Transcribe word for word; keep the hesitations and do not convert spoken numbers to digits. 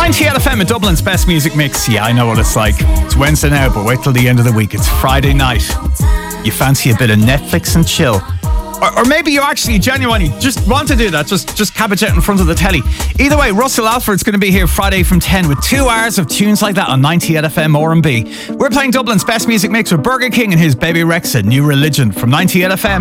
ninety F M at Dublin's best music mix. Yeah, I know what it's like. It's Wednesday now, but wait till the end of the week. It's Friday night. You fancy a bit of Netflix and chill. Or, or maybe you actually genuinely just want to do that. Just just cabbage out in front of the telly. Either way, Russell Alford's going to be here Friday from ten with two hours of tunes like that on ninety F M R and B. We're playing Dublin's best music mix with Burger King and his Baby Rexha, New Religion from ninety F M.